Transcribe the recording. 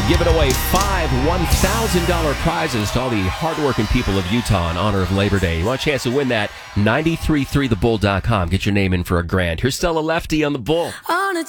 giving away 5 $1,000 prizes to all the hardworking people of Utah in honor of Labor Day. You want a chance to win that? 933thebull.com. Get your name in for a grand. Here's Stella Lefty on the Bull.